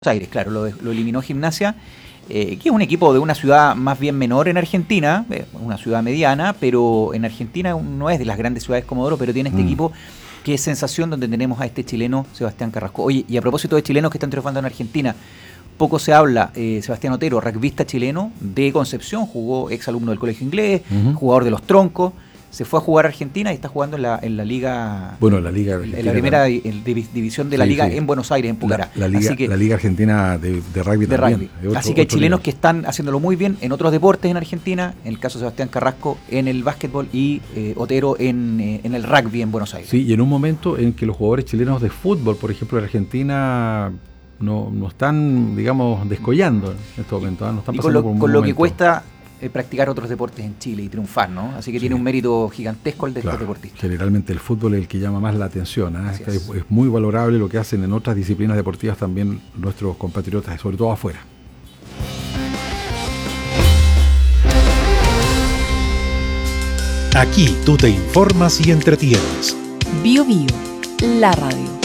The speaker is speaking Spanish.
Aires, claro, lo eliminó Gimnasia, que es un equipo de una ciudad más bien menor en Argentina, una ciudad mediana, pero en Argentina no es de las grandes ciudades Comodoro, pero tiene este equipo que es sensación, donde tenemos a este chileno, Sebastián Carrasco. Oye, y a propósito de chilenos que están triunfando en Argentina, poco se habla, Sebastián Otero, rugbyista chileno de Concepción, jugó exalumno del colegio inglés, jugador de los Troncos, se fue a jugar a Argentina y está jugando en la liga. Bueno, la liga en la primera división de la liga en Buenos Aires, en Pucará. La liga argentina de rugby también. Así que hay chilenos que están haciéndolo muy bien en otros deportes en Argentina, en el caso de Sebastián Carrasco en el básquetbol y Otero en el rugby en Buenos Aires. Sí, y en un momento en que los jugadores chilenos de fútbol, por ejemplo, en Argentina no están, digamos, descollando en estos momentos. No están pasando por un con lo que cuesta practicar otros deportes en Chile y triunfar, ¿no? Así que tiene un mérito gigantesco el de estos deportistas. Generalmente el fútbol es el que llama más la atención, ¿eh? Es muy valorable lo que hacen en otras disciplinas deportivas también nuestros compatriotas, sobre todo afuera. Aquí tú te informas y entretienes. Bio Bio, la radio.